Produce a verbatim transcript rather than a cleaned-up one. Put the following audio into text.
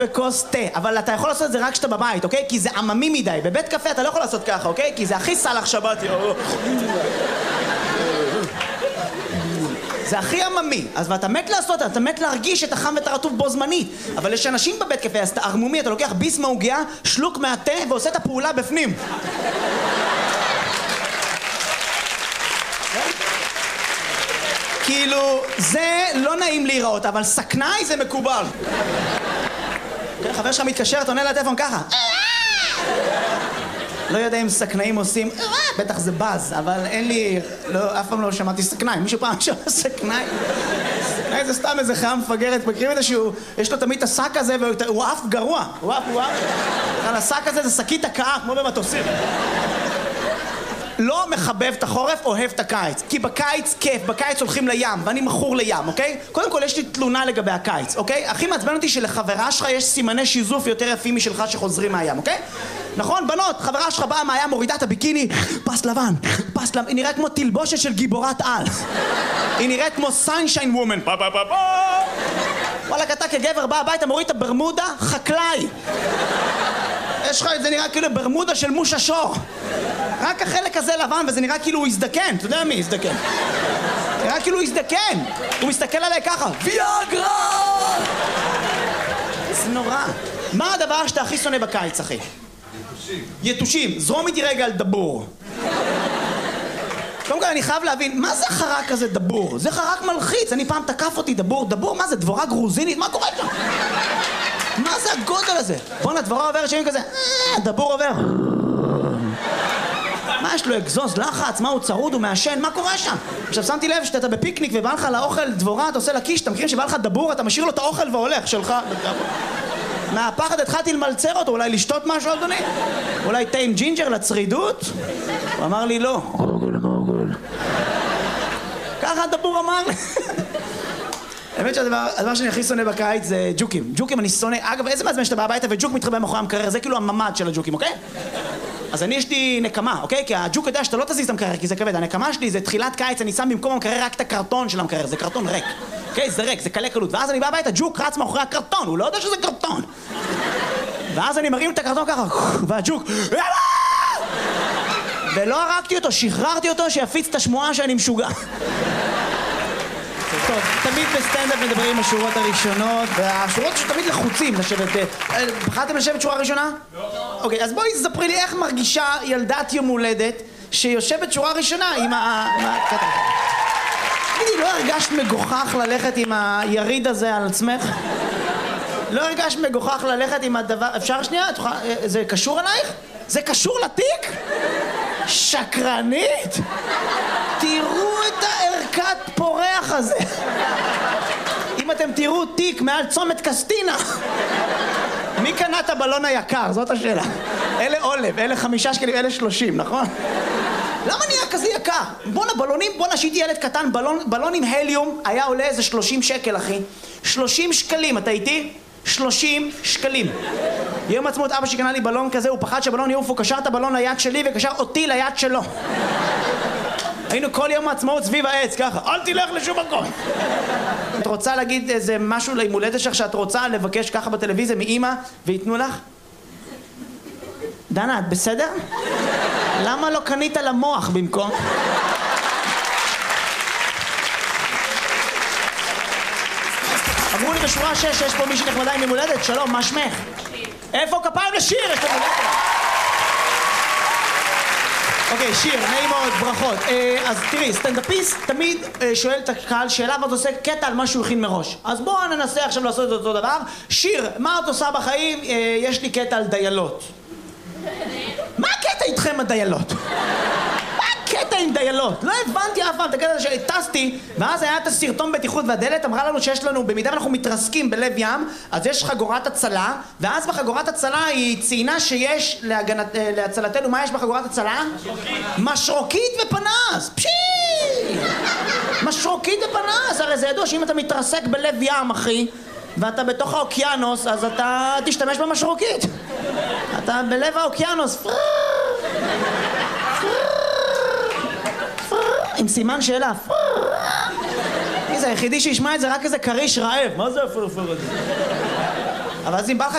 בכוס תה, אבל אתה יכול לעשות את זה רק כשאתה בבית, אוקיי? כי זה עממי מדי. בבית קפה אתה לא יכול לעשות ככה, אוקיי? כי זה הכי סלח שבתי. זה הכי עממי. אז ואתה מת לעשות, אתה מת להרגיש את החם ואת הרטוב בו זמנית. אבל יש אנשים בבית קפה, אז אתה ערמומי, אתה לוקח ביס מהעוגיה, שלוק מהתה ועושה את הפעולה בפנים. כאילו, זה לא נעים להיראות, אבל סכנאי זה מקובל. חבר שלך מתקשר, אתה עונה לטלפון ככה. לא יודע אם סכנאים עושים, בטח זה בז, אבל אין לי, אף פעם לא שמעתי סכנאי. מישהו פעם שמע סכנאי? סכנאי זה סתם איזה חיה מפגרת, מכירים את זה שהוא, יש לו תמיד את השק הזה והוא אף גרוע. הוא אף, הוא אף. על השק הזה זה שקית הקאה, כמו במטוסים. לא מחבב את החורף, אוהב את הקיץ. כי בקיץ כיף, בקיץ הולכים לים, ואני מכור לים, אוקיי? קודם כל יש לי תלונה לגבי הקיץ, אוקיי? הכי מעצבן אותי שלחברה שלך יש סימני שיזוף יותר יפים משלך שחוזרים מהים, אוקיי? נכון, בנות, חברה שלך באה מהים, מורידה את הביקיני, פס לבן, פס לבן, היא נראית כמו תלבושת של גיבורת על. היא נראית כמו סנשיין וומן. פה פה פה פה. וואלה, אתה כגבר בא הביתה, מוריד את הברמודה, חקלאי. יש לך, זה נראה כאילו ברמודה של מושה שור. רק החלק הזה לבן, וזה נראה כאילו הוא הזדקן. אתה יודע מי הזדקן? נראה כאילו הוא הזדקן. הוא מסתכל עליי ככה. ויאגרה! זה נורא. מה הדבר שאתה הכי שונא בקיץ, אחי? יתושים. יתושים. זרום איתי רגע על דבור. קודם כל אני חייב להבין, מה זה חרק כזה דבור? זה חרק מלחיץ. אני פעם תקף אותי דבור. דבור, מה זה? דבורה גרוזינית? מה קורה שם? מה זה הגודל הזה? בוא'נה, דבורה עוברת שנים כזה. דבור עובר. מה יש לו, אגזוז, לחץ? מה הוא צרוד? הוא מעשן? מה קורה שם? עכשיו שמתי לב שאתה בפיקניק ובא לך לאוכל דבורה, אתה עושה לקיש, אתה מכיר שבא לך דבור, אתה משאיר לו את האוכל והולך שלך. מהפחד התחלתי למלצר אותו, אולי לשתות משהו, אדוני? אולי תה עם ג'ינג'ר לצרידות? הוא אמר לי לא. ככה הדבור אמר לי. האמת שהדבר שאני הכי שונא בקיץ זה ג'וקים. ג'וקים אני שונא. אגב, איזה מעצבן שאתה בא הביתה וג'וק מתחבא מאחורי המקרר, זה כאילו הממד של הג'וקים, אוקיי? אז אני יש לי נקמה, אוקיי? כי הג'וק יודע שאתה לא תזיז את המקרר, כי זה כבד. הנקמה שלי זה תחילת קיץ, אני שם במקום המקרר רק את הקרטון של המקרר, זה קרטון ריק. אוקיי? זה ריק, זה קלה קלות. ואז אני בא הביתה, ג'וק רץ מאחורי הקרטון, הוא לא יודע שזה קרטון. ואז אני מרים את הקרטון ככה, והג'וק, ולא הרגתי אותו, שחררתי אותו שיפיץ את השמועה שאני משוגע. טוב, תמיד בסטנדאפ מדברים השורות הראשונות, והשורות שתמיד לחוצים לשבת. בחרתם לשבת שורה ראשונה? לא. אוקיי, אז בואי תספרי לי איך מרגישה ילדת יום הולדת שיושבת שורה ראשונה עם ה... תגידי, לא הרגשת מגוחך ללכת עם היריד הזה על עצמך? לא הרגשת מגוחך ללכת עם הדבר... אפשר שנייה? זה קשור אלייך? זה קשור לתיק? שקרנית? תראו את הערכת פורח הזה. אם אתם תראו תיק מעל צומת קסטינה, מי קנה את הבלון היקר? זאת השאלה. אלה עולב, אלה חמישה שקלים, אלה שלושים, נכון? למה נהיה כזה יקר? בואנה בלונים, בואנה שהייתי ילד קטן, בלון, בלון עם הליום היה עולה איזה שלושים שקל, אחי. שלושים שקלים, אתה איתי? שלושים שקלים. יום עצמאות אבא שקנה לי בלון כזה, הוא פחד שהבלון יעוף, הוא קשר את הבלון ליד שלי וקשר אותי ליד שלו. היינו כל יום העצמאות סביב העץ, ככה, אל תלך לשום מקום. את רוצה להגיד איזה משהו ליום הולדת שלך שאת רוצה לבקש ככה בטלוויזיה מאמא ויתנו לך? דנה, את בסדר? למה לא קנית למוח במקום? אמרו לי בשורה שש, יש פה מישהי נחמדה עם יום הולדת, שלום, מה שמך? איפה כפיים לשיר? יש פה מולדת. אוקיי, שיר, נעים מאוד, ברכות. אז תראי, סטנדאפיסט תמיד שואל את הקהל שאלה ואת עושה קטע על מה שהוא הכין מראש. אז בואו ננסה עכשיו לעשות את אותו דבר. שיר, מה את עושה בחיים? יש לי קטע על דיילות. מה הקטע איתכם הדיילות? מה הקטע עם דיילות? לא הבנתי אף פעם את הקטע שטסתי, ואז היה את הסרטון בטיחות והדלת אמרה לנו שיש לנו, במידה ואנחנו מתרסקים בלב ים, אז יש חגורת הצלה, ואז בחגורת הצלה היא ציינה שיש להגנת, להצלתנו, מה יש בחגורת הצלה? משרוקית. משרוקית ופנס! פשי! משרוקית ופנס! הרי זה ידוע שאם אתה מתרסק בלב ים, אחי, ואתה בתוך האוקיינוס, אז אתה תשתמש במשרוקית. אתה בלב האוקיינוס. עם סימן שאלה. זה היחידי שישמע את זה רק איזה קריש רעב. מה זה הפרפר הזה? אבל אז אם בא לך